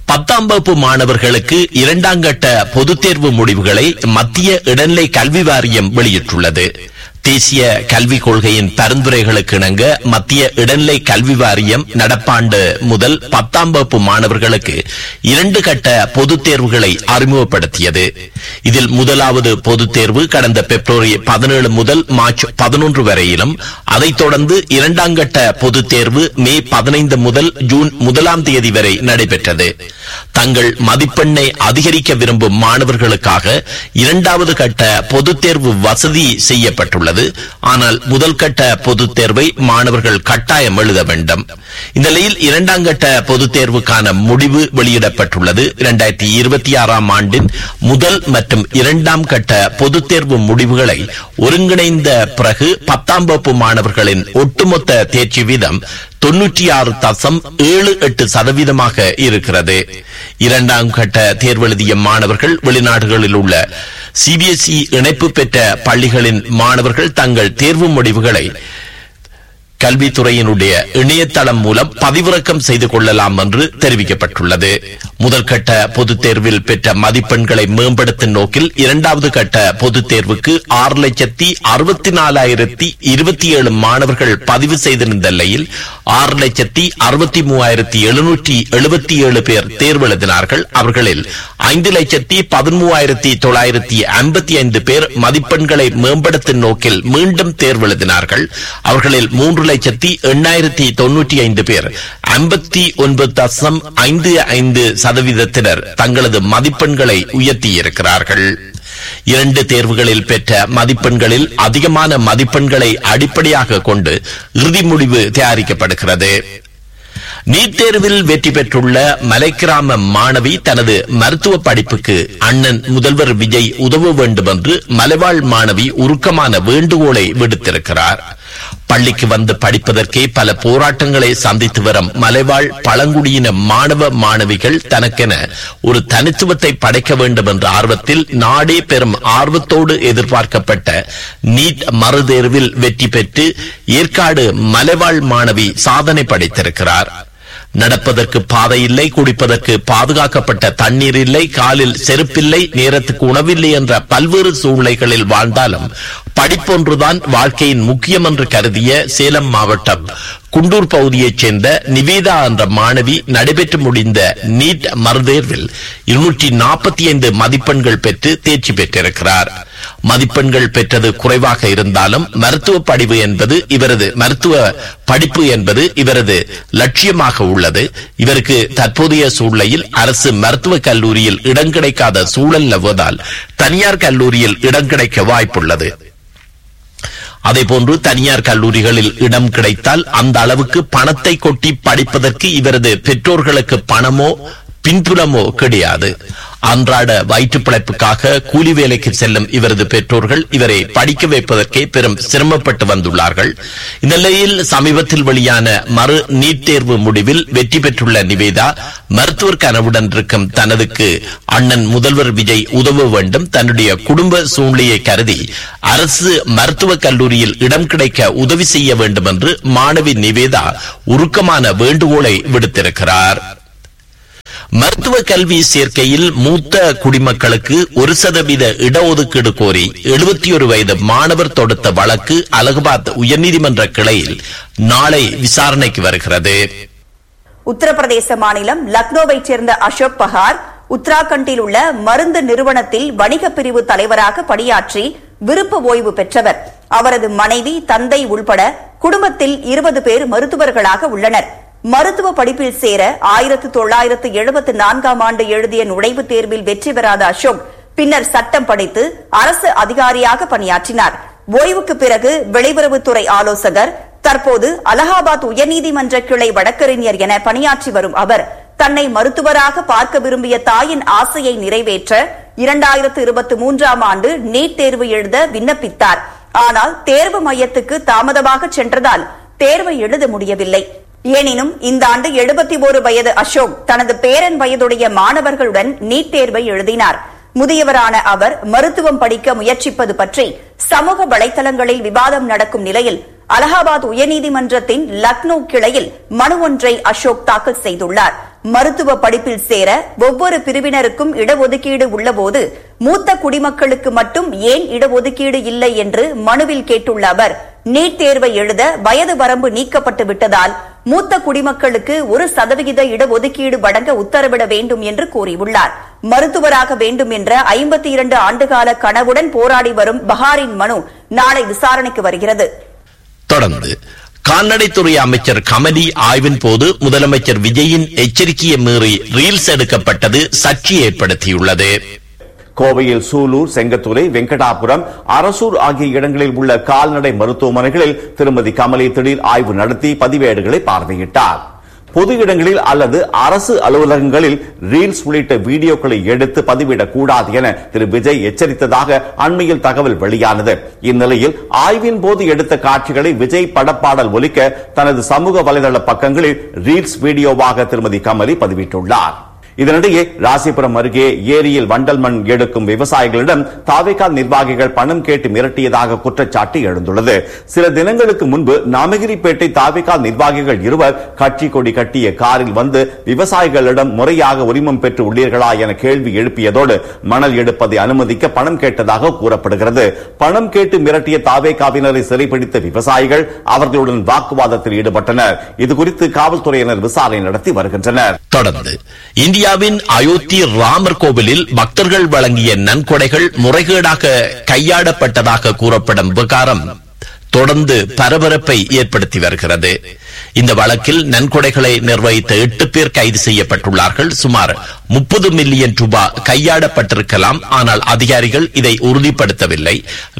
10ஆம் வகுப்பு மாணவர்களுக்கு 2ஆம் கட்ட பொதுத் தேர்வு முடிவுகளை மத்திய இடைநிலை கல்வி வாரியம் வெளியிட்டுள்ளது. தேசிய கல்விக் கொள்கையின் பரிந்துரைகளுக்கு இணங்க மத்திய இடைநிலை கல்வி வாரியம் நடப்பாண்டு முதல் 10ஆம் வகுப்பு மாணவர்களுக்கு 2 கட்ட பொதுத் தேர்வுகளை அறிமுகப்படுத்தியது. இதில் முதலாவது பொதுத் தேர்வு கடந்த பிப்ரவரி 17 முதல் மார்ச் 11 வரையிலும், அதைத் தொடர்ந்து 2ஆம் கட்ட பொதுத் தேர்வு மே 15 முதல் ஜூன் 1ஆம் தேதி வரை நடைபெற்றது. தங்கள் மதிப்பெண்ணை அதிகரிக்க விரும்பும் மாணவர்களுக்காக 2வது கட்ட பொதுத் தேர்வு வசதி செய்யப்பட்டுள்ளது. ஆனால் முதல் கட்ட பொதுத் தேர்வை மாணவர்கள் கட்டாயம் எழுத வேண்டும். இந்த நிலையில் 2ஆம் கட்ட பொதுத் தேர்வுக்கான முடிவு வெளியிடப்பட்டுள்ளது. 2026ஆம் ஆண்டின் முதல் மற்றும் 2ஆம் கட்ட பொதுத் தேர்வு முடிவுகளை ஒருங்கிணைந்த பிறகு 10ஆம் வகுப்பு மாணவர்களின் ஒட்டுமொத்த தேர்ச்சி வீதம் 96.78% இருக்கிறது. 2ஆம் கட்ட தேர்வு எழுதிய மாணவர்கள் வெளிநாடுகளில் உள்ள CBSE இணைப்பு பெற்ற பள்ளிகளின் மாணவர்கள் தங்கள் தேர்வு முடிவுகளை கல்வித்துறையினுடைய இணையதளம் மூலம் பதிவிறக்கம் செய்து கொள்ளலாம் என்று தெரிவிக்கப்பட்டுள்ளது. முதல் கட்ட பொதுத் தேர்வில் பெற்ற மதிப்பெண்களை மேம்படுத்தும் நோக்கில் 2வது கட்ட பொதுத் தேர்வுக்கு 6,64,027 மாணவர்கள் பதிவு செய்திருந்த நிலையில் 6,63,777 பேர் தேர்வு எழுதினார்கள். அவர்களில் 5,13,955 பேர் மதிப்பெண்களை மேம்படுத்தும் நோக்கில் மீண்டும் தேர்வு எழுதினார்கள். அவர்களில் 3,08,095 பேர் 59.55% தங்களது மதிப்பெண்களை உயர்த்தியிருக்கிறார்கள். 2 தேர்வுகளில் பெற்ற மதிப்பெண்களில் அதிகமான மதிப்பெண்களை அடிப்படையாக கொண்டு இறுதி முடிவு தயாரிக்கப்படுகிறது. நீட் தேர்வில் வெற்றி பெற்றுள்ள மலைக்கிராம மாணவி தனது மருத்துவ படிப்புக்கு அண்ணன் முதல்வர் விஜய் உதவ வேண்டும் என்று மலைவாழ் மாணவி உருக்கமான வேண்டுகோளை விடுத்திருக்கிறார். பள்ளிக்கு வந்து படிப்பதற்கே பல போராட்டங்களை சந்தித்து வரும் மலைவாழ் பழங்குடியின மாணவ மாணவிகள் தனக்கென ஒரு தனித்துவத்தை படைக்க வேண்டும் என்ற ஆர்வத்தில் நாடே பெரும் ஆர்வத்தோடு எதிர்பார்க்கப்பட்ட நீட் மறுதேர்வில் வெற்றி பெற்று ஏற்காடு மலைவாழ் மாணவி சாதனை படைத்திருக்கிறார். நடப்பதற்கு பாதை இல்லை, குடிப்பதற்கு பாதுகாக்கப்பட்ட தண்ணீர் இல்லை, காலில் செருப்பில்லை, நேரத்துக்கு உணவில்லை என்ற பல்வேறு சூழ்நிலைகளில் வாழ்ந்தாலும் படிப்பொன்றுதான் வாழ்க்கையின் முக்கியம் என்று கருதிய சேலம் மாவட்டம் குண்டூர் பகுதியைச் சேர்ந்த நிவேதா என்ற மாணவி நடைபெற்று முடிந்த நீட் மறுதேர்வில் 245 மதிப்பெண்கள் பெற்று தேர்ச்சி பெற்றிருக்கிறார். மதிப்பெண்கள் பெற்றது குறைவாக இருந்தாலும் மருத்துவ படிப்பு என்பது இவரது லட்சியமாக உள்ளது. இவருக்கு தற்போதைய சூழ்நிலையில் அரசு மருத்துவக் கல்லூரியில் இடம் கிடைக்காத சூழல் நிலவுவதால் தனியார் கல்லூரியில் இடம் கிடைக்க வாய்ப்புள்ளது. அதேபோன்று தனியார் கல்லூரிகளில் இடம் கிடைத்தால் அந்த அளவுக்கு பணத்தை கொட்டி படிப்பதற்கு இவரது பெற்றோர்களுக்கு பணமோ பின்புலமோ கிடையாது. அன்றாட வயிற்று பிழைப்புக்காக கூலி வேலைக்கு செல்லும் இவரது பெற்றோர்கள் இவரை படிக்க வைப்பதற்கே பெரும் சிரமப்பட்டு வந்துள்ளார்கள். இந்த நிலையில் சமீபத்தில் வெளியான மறு நீட் தேர்வு முடிவில் வெற்றி பெற்றுள்ள நிவேதா மருத்துவர் கனவுடன் இருக்கும் தனதுக்கு அண்ணன் முதல்வர் விஜய் உதவ வேண்டும், தன்னுடைய குடும்ப சூழ்நிலையை கருதி அரசு மருத்துவக் கல்லூரியில் இடம் கிடைக்க உதவி செய்ய வேண்டும் என்று மாணவி நிவேதா உருக்கமான வேண்டுகோளை விடுத்திருக்கிறார். மருத்துவ கல்வி சேர்க்கையில் மூத்த குடிமக்களுக்கு 1% இடஒதுக்கீடு கோரி 71 வயது மாணவர் தொடுத்த வழக்கு அலகாபாத் உயர்நீதிமன்ற கிளையில் நாளை விசாரணைக்கு வருகிறது. உத்தரப்பிரதேச மாநிலம் லக்னோவைச் சேர்ந்த அசோக் பஹார் உத்தராகண்டில் உள்ள மருந்து நிறுவனத்தில் வணிக பிரிவு தலைவராக பணியாற்றி விருப்ப ஓய்வு பெற்றவர். அவரது மனைவி, தந்தை உள்பட குடும்பத்தில் 20 பேர் மருத்துவர்களாக உள்ளனர். மருத்துவ படிப்பில் சேர 1974ஆம் ஆண்டு எழுதிய நுழைவுத் தேர்வில் வெற்றி பெறாத அசோக் பின்னர் சட்டம் படித்து அரசு அதிகாரியாக பணியாற்றினார். ஓய்வுக்கு பிறகு வெளியுறவுத்துறை ஆலோசகர், தற்போது அலகாபாத் உயர்நீதிமன்ற கிளை வழக்கறிஞர் என பணியாற்றி வரும் அவர் தன்னை மருத்துவராக பார்க்க விரும்பிய தாயின் ஆசையை நிறைவேற்ற 2023ஆம் ஆண்டு நீட் தேர்வு எழுத விண்ணப்பித்தார். ஆனால் தேர்வு மையத்துக்கு தாமதமாக சென்றதால் தேர்வை எழுத முடியவில்லை. எனினும் இந்த ஆண்டு 71 வயது அசோக் தனது பேரன் வயதுடைய மாணவர்களுடன் நீட் தேர்வை எழுதினார். முதியவரான அவர் மருத்துவம் படிக்க முயற்சிப்பது பற்றி சமூக வலைதளங்களில் விவாதம் நடக்கும் நிலையில் அலகாபாத் உயர்நீதிமன்றத்தின் லக்னோ கிளையில் மனு ஒன்றை அசோக் தாக்கல் செய்துள்ளார். மருத்துவ படிப்பில் சேர ஒவ்வொரு பிரிவினருக்கும் இடஒதுக்கீடு உள்ளபோது மூத்த குடிமக்களுக்கு மட்டும் ஏன் இடஒதுக்கீடு இல்லை என்று மனுவில் கேட்டுள்ள அவர், நீட் தேர்வை எழுத வயது வரம்பு நீக்கப்பட்டு விட்டதால் மூத்த குடிமக்களுக்கு 1% இடஒதுக்கீடு வழங்க உத்தரவிட வேண்டும் என்று கூறியுள்ளார். மருத்துவராக வேண்டும் என்ற 52 ஆண்டுகால கனவுடன் போராடி வரும் பஹாரின் மனு நாளை விசாரணைக்கு வருகிறது. தொடர்ந்து கால்நடைத்துறை அமைச்சர் கமலி ஆய்வின் போது முதலமைச்சர் விஜயின் எச்சரிக்கையை மீறி ரீல்ஸ் எடுக்கப்பட்டது சர்ச்சை ஏற்படுத்தியுள்ளது. கோவையில் சூலூர், செங்கத்துறை, வெங்கடாபுரம், அரசூர் ஆகிய இடங்களில் உள்ள கால்நடை மருத்துவமனைகளில் திருமதி கமலி திடீர் ஆய்வு நடத்தி பதிவேடுகளை பார்வையிட்டார். பொது இடங்களில் அல்லது அரசு அலுவலகங்களில் ரீல்ஸ் உள்ளிட்ட வீடியோக்களை எடுத்து பதிவிடக்கூடாது என திரு விஜய் எச்சரித்ததாக அண்மையில் தகவல் வெளியானது. இந்நிலையில் ஆய்வின் போது எடுத்த காட்சிகளை விஜய் படப்பாடல் ஒலிக்க தனது சமூக வலைதள பக்கங்களில் ரீல்ஸ் வீடியோவாக திருமதி கமலி பதிவிட்டுள்ளார். இதனிடையே ராசிபுரம் அருகே ஏரியில் வண்டல் மண் எடுக்கும் விவசாயிகளிடம் தாவேகா நிர்வாகிகள் பணம் கேட்டு மிரட்டியதாக குற்றச்சாட்டு எழுந்துள்ளது. சில தினங்களுக்கு முன்பு நாமகிரிப்பேட்டை தாவேகா நிர்வாகிகள் இருவர் கட்சி கொடி கட்டிய காரில் வந்து விவசாயிகளிடம் முறையாக உரிமம் பெற்று உள்ளீர்களா என கேள்வி எழுப்பியதோடு மணல் எடுப்பதை அனுமதிக்க பணம் கேட்டதாக கூறப்படுகிறது. பணம் கேட்டு மிரட்டிய தாவேகாவினரை சிறைப்பிடித்த விவசாயிகள் அவர்களுடன் வாக்குவாதத்தில் ஈடுபட்டனர். இதுகுறித்து காவல்துறையினர் விசாரணை நடத்தி வருகின்றனர். தொடர்ந்து இந்தியாவின் அயோத்தி ராமர் கோவிலில் பக்தர்கள் வழங்கிய நன்கொடைகள் முறைகேடாக கையாடப்பட்டதாக கூறப்படும் விவகாரம் தொடர்ந்து பரபரப்பை ஏற்படுத்தி வருகிறது. இந்த வழக்கில் நன்கொடைகளை நிர்வகித்த 8 பேர் கைது செய்யப்பட்டுள்ளார்கள். சுமார் 30 மில்லியன் ரூபாய் கையாடப்பட்டிருக்கலாம். ஆனால் அதிகாரிகள் இதை உறுதிப்படுத்தவில்லை.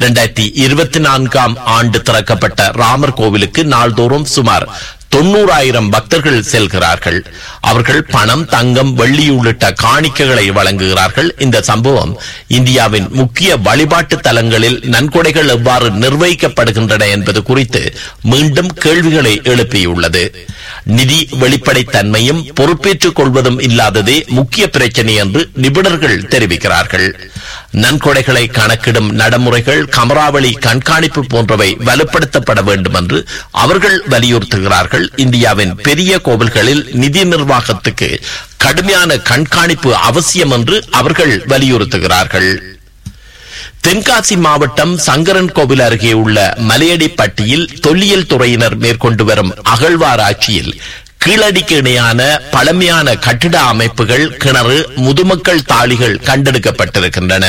2024ஆம் ஆண்டு திறக்கப்பட்ட ராமர் கோவிலுக்கு நாள்தோறும் சுமார் 90,000 பக்தர்கள் செல்கிறார்கள். அவர்கள் பணம், தங்கம், வெள்ளி உள்ளிட்ட காணிக்கைகளை வழங்குகிறார்கள். இந்த சம்பவம் இந்தியாவின் முக்கிய வழிபாட்டு தலங்களில் நன்கொடைகள் எவ்வாறு நிர்வகிக்கப்படுகின்றன என்பது குறித்து மீண்டும் கேள்விகளை எழுப்பியுள்ளது. நிதி வெளிப்படைத்தன்மையும் பொறுப்பேற்றுக் கொள்வதும் இல்லாததே முக்கிய பிரச்சனை என்று நிபுணர்கள் தெரிவிக்கிறார்கள். நன்கொடைகளை கணக்கிடும் நடைமுறைகள், கமராவளி கண்காணிப்பு போன்றவை வலுப்படுத்தப்பட வேண்டும் என்று அவர்கள் வலியுறுத்துகிறார்கள். இந்தியாவின் பெரிய கோவில்களில் நிதி நிர்வாகத்துக்கு கடுமையான கண்காணிப்பு அவசியம் என்று அவர்கள் வலியுறுத்துகிறார்கள். தென்காசி மாவட்டம் சங்கரன் கோவில் அருகே உள்ள மலையடிப்பட்டியில் தொல்லியல் துறையினர் மேற்கொண்டு வரும் அகழ்வாராய்ச்சியில் கீழடிக்கு இணையான பழமையான கட்டிட அமைப்புகள், கிணறு, முதுமக்கள் தாழிகள் கண்டெடுக்கப்பட்டிருக்கின்றன.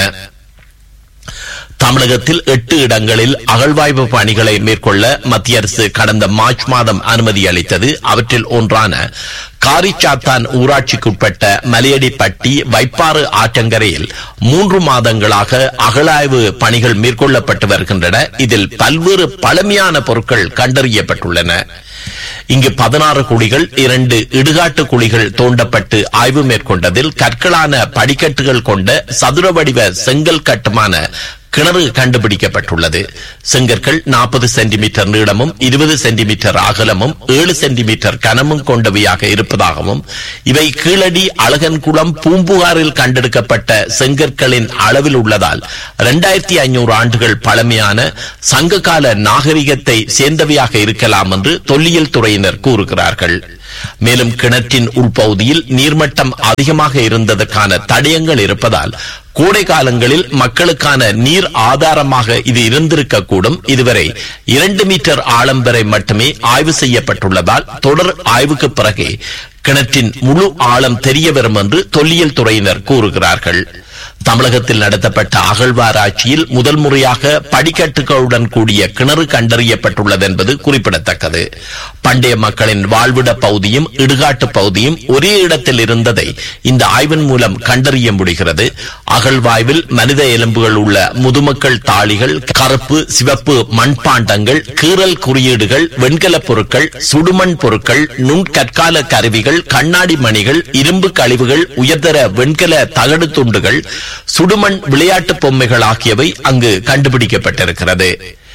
தமிழகத்தில் 8 இடங்களில் அகழ்வாய்வு பணிகளை மேற்கொள்ள மத்திய அரசு கடந்த மார்ச் மாதம் அனுமதி அளித்தது. அவற்றில் ஒன்றான காரிச்சாத்தான் ஊராட்சிக்குட்பட்ட மலையடிப்பட்டி வைப்பாறு ஆற்றங்கரையில் 3 மாதங்களாக அகழாய்வு பணிகள் மேற்கொள்ளப்பட்டு வருகின்றன. இதில் பல்வேறு பழமையான பொருட்கள் கண்டறியப்பட்டுள்ளன. இங்கு 16 குழிகள், 2 இடுகாட்டு குழிகள் தோண்டப்பட்டு ஆய்வு மேற்கொண்டதில் கற்களான படிக்கட்டுகள் கொண்ட சதுர வடிவ செங்கல் கட்டுமான கிணறு கண்டுபிடிக்கப்பட்டுள்ளது. செங்கற்கள் 40 சென்டிமீட்டர் நீளமும் 20 சென்டிமீட்டர் அகலமும் 7 சென்டிமீட்டர் கனமும் கொண்டவையாக இருப்பதாகவும், இவை கீழடி அழகன்குளம் பூம்புகாரில் கண்டெடுக்கப்பட்ட செங்கற்களின் அளவில் உள்ளதால் 2500 ஆண்டுகள் பழமையான சங்ககால நாகரிகத்தை சேர்ந்தவையாக இருக்கலாம் என்று தொல்லியல் துறையினர் கூறுகிறார்கள். மேலும் கிணற்றின் உள்பகுதியில் நீர்மட்டம் அதிகமாக இருந்ததற்கான தடயங்கள் இருப்பதால் கோடை காலங்களில் மக்களுக்கான நீர் ஆதாரமாக இது இருந்திருக்கக்கூடும். இதுவரை 2 மீட்டர் ஆழம் வரை மட்டுமே ஆய்வு செய்யப்பட்டுள்ளதால் தொடர் ஆய்வுக்கு பிறகு கிணற்றின் முழு ஆழம் தெரிய வரும் என்று தொல்லியல் துறையினர் கூறுகிறார்கள். தமிழகத்தில் நடத்தப்பட்ட அகழ்வாராய்ச்சியில் முதல் முறையாக படிக்கட்டுகளுடன் கூடிய கிணறு கண்டறியப்பட்டுள்ளது என்பது குறிப்பிடத்தக்கது. பண்டைய மக்களின் வாழ்விட பகுதியும் இடுகாட்டு பகுதியும் ஒரே இடத்தில் இருந்ததை இந்த ஆய்வின் மூலம் கண்டறிய முடிகிறது. அகழ்வாய்வில் மனித எலும்புகள் உள்ள முதுமக்கள் தாழிகள், கருப்பு, சிவப்பு மண்பாண்டங்கள், கீறல் குறியீடுகள், வெண்கல பொருட்கள், சுடுமண் பொருட்கள், நுண்கற்கால கருவிகள், கண்ணாடி மணிகள், இரும்பு கழிவுகள், உயர்தர வெண்கல தகடு துண்டுகள், சுடுமண் விளையாட்டு பொம்மைகள் ஆகியவை அங்கு கண்டுபிடிக்கப்பட்டிருக்கிறது.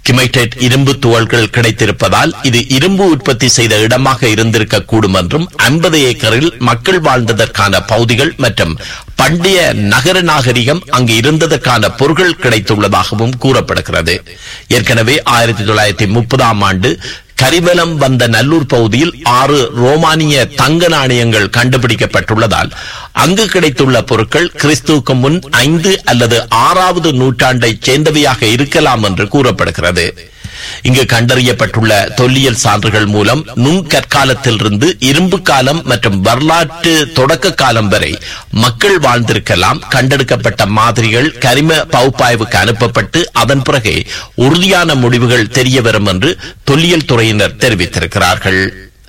கிமைடேட் இரும்பு துகள்கள் கிடைத்திருப்பதால் இது இரும்பு உற்பத்தி செய்த இடமாக இருந்திருக்க கூடும் என்றும் 50 ஏக்கரில் மக்கள் வாழ்ந்ததற்கான பகுதிகள் மற்றும் பண்டைய நகர நாகரிகம் அங்கு இருந்ததற்கான பொருட்கள் கிடைத்துள்ளதாகவும் கூறப்படுகிறது. ஏற்கனவே 1930ஆம் ஆண்டு கரிவலம் வந்த நல்லூர் பகுதியில் 6 ரோமானிய தங்க நாணயங்கள் கண்டுபிடிக்கப்பட்டுள்ளதால் அங்கு கிடைத்துள்ள பொருட்கள் கிறிஸ்துவுக்கு முன் 5 அல்லது 6வது நூற்றாண்டை சேர்ந்தவையாக இருக்கலாம் என்று கூறப்படுகிறது. இங்கு கண்டறியப்பட்டுள்ள தொல்லியல் சான்றுகள் மூலம் நுண்கற்காலத்திலிருந்து இரும்பு காலம் மற்றும் வரலாற்று தொடக்க காலம் வரை மக்கள் வாழ்ந்திருக்கலாம். கண்டெடுக்கப்பட்ட மாதிரிகள் கரிம பகுப்பாய்வுக்கு அனுப்பப்பட்டு அதன் பிறகு உறுதியான முடிவுகள் தெரிய வரும் என்று தொல்லியல் துறையினர் தெரிவித்திருக்கிறார்கள்.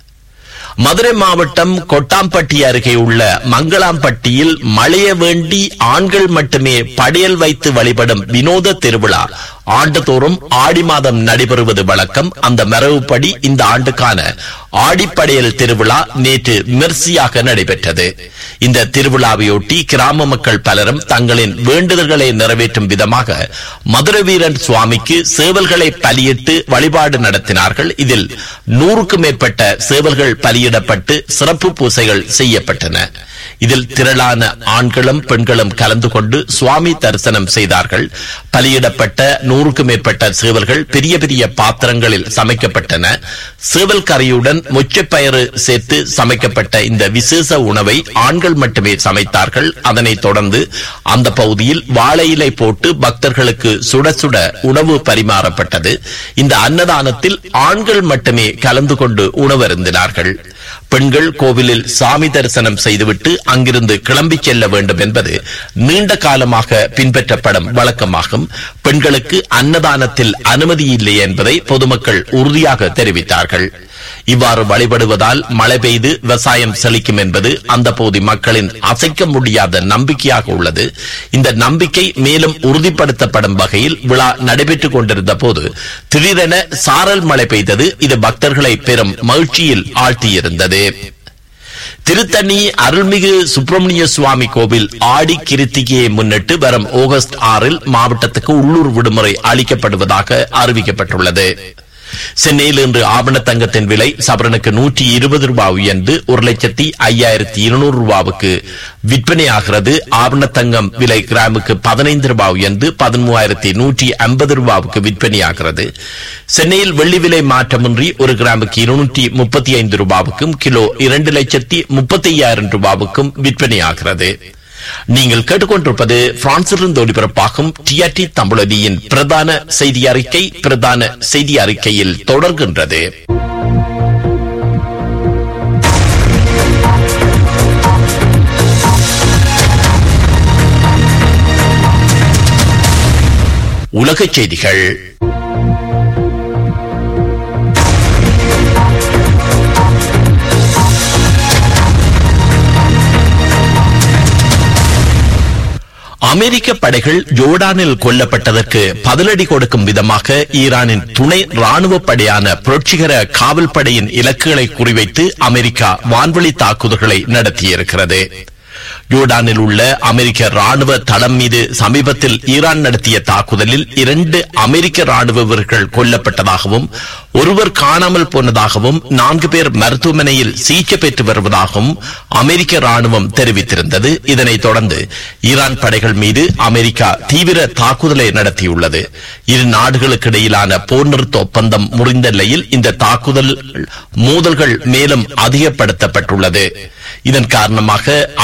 மதுரை மாவட்டம் கொட்டாம்பட்டி அருகே உள்ள மங்களாம்பட்டியில் மழைய வேண்டி ஆண்கள் மட்டுமே படையல் வைத்து வழிபடும் வினோத திருவிழா ஆண்டுதோறும் ஆடி மாதம் நடைபெறுவது வழக்கம். அந்த மரபுப்படி இந்த ஆண்டுக்கான ஆடிப்படையல் திருவிழா நேற்று விமர்சையாக நடைபெற்றது. இந்த திருவிழாவையொட்டி கிராம மக்கள் பலரும் தங்களின் வேண்டுதல்களை நிறைவேற்றும் விதமாக மதுரை வீரன் சுவாமிக்கு சேவல்களை பலியிட்டு வழிபாடு நடத்தினார்கள். இதில் 100க்கும் மேற்பட்ட சேவல்கள் பலியிடப்பட்டு சிறப்பு பூசைகள் செய்யப்பட்டன. இதில் திரளான ஆண்களும் பெண்களும் கலந்து கொண்டு சுவாமி தரிசனம் செய்தார்கள். பலியிடப்பட்ட 100க்கும் மேற்பட்ட சேவல்கள் பெரிய பெரிய பாத்திரங்களில் சமைக்கப்பட்டன. சேவல் கறியுடன் மொச்சப்பயிறு சேர்த்து சமைக்கப்பட்ட இந்த விசேஷ உணவை ஆண்கள் மட்டுமே சமைத்தார்கள். அதனைத் தொடர்ந்து அந்த பகுதியில் வாழை இலை போட்டு பக்தர்களுக்கு சுட சுட உணவு பரிமாறப்பட்டது. இந்த அன்னதானத்தில் ஆண்கள் மட்டுமே கலந்து கொண்டு உணவருந்தினார்கள். பெண்கள் கோவிலில் சாமி தரிசனம் செய்துவிட்டு அங்கிருந்து கிளம்பி செல்ல வேண்டும் என்பது நீண்ட காலமாக பின்பற்றப்படும் வழக்கமாகும். பெண்களுக்கு அன்னதானத்தில் அனுமதி இல்லை என்பதை பொதுமக்கள் உறுதியாக தெரிவித்தார்கள். இவ்வாறு வழிபடுவதால் மழை பெய்து விவசாயம் செழிக்கும் என்பது அந்த பகுதி மக்களின் அசைக்க முடியாத நம்பிக்கையாக உள்ளது. இந்த நம்பிக்கை மேலும் உறுதிப்படுத்தப்படும் வகையில் விழா நடைபெற்றுக் கொண்டிருந்த போது திடீரென சாரல் மழை பெய்தது. இது பக்தர்களை பெரும் மகிழ்ச்சியில் ஆழ்த்தியிருந்தது. திருத்தணி அருள்மிகு சுப்பிரமணிய சுவாமி கோவில் ஆடி கிருத்திகையை முன்னிட்டு வரும் ஆகஸ்ட் 6 மாவட்டத்துக்கு உள்ளூர் விடுமுறை அளிக்கப்படுவதாக அறிவிக்கப்பட்டுள்ளது. சென்னையில் இன்று ஆபண தங்கத்தின் விலை சவரனுக்கு 120 ரூபாய் உயர்ந்து 1,05,200 ரூபாவுக்கு விற்பனையாகிறது. ஆபண தங்கம் விலை கிராமுக்கு 15 ரூபாய் உயர்ந்து 13,150 ரூபாவுக்கு விற்பனையாகிறது. சென்னையில் வெள்ளி விலை மாற்றமின்றி ஒரு கிராமுக்கு 235 ரூபாவுக்கும் கிலோ 2,35,000 ரூபாவுக்கும் விற்பனையாகிறது. நீங்கள் கேட்டுக்கொண்டிருப்பது பிரான்சிலிருந்து ஒளிபரப்பாகும் டிஆர்டி தமிழொலியின் பிரதான செய்தி அறிக்கை. பிரதான செய்தி அறிக்கையில் தொடர்கின்றது. உலகச் செய்திகள். அமெரிக்க படைகள் ஜோர்டானில் கொல்லப்பட்டதற்கு பதிலடி கொடுக்கும் விதமாக ஈரானின் துணை ராணுவ படையான புரட்சிகர காவல் படையின் இலக்குகளை குறிவைத்து அமெரிக்கா வான்வழி தாக்குதல்களை நடத்தியிருக்கிறது. ஜோர்டானில் உள்ள அமெரிக்க ராணுவ தளம் மீது சமீபத்தில் ஈரான் நடத்திய தாக்குதலில் 2 அமெரிக்க ராணுவ வீரர்கள் கொல்லப்பட்டதாகவும் ஒருவர் காணாமல் போனதாகவும் 4 பேர் மருத்துவமனையில் சிகிச்சை பெற்று வருவதாகவும் அமெரிக்க ராணுவம் தெரிவித்திருந்தது. இதனைத் தொடர்ந்து ஈரான் படைகள் மீது அமெரிக்கா தீவிர தாக்குதலை நடத்தியுள்ளது. இரு நாடுகளுக்கு இடையிலான போர் நிறுத்த ஒப்பந்தம் முறிந்த நிலையில் இந்த தாக்குதல் மோதல்கள் மேலும் அதிகப்படுத்தப்பட்டுள்ளது. இதன் காரணமாக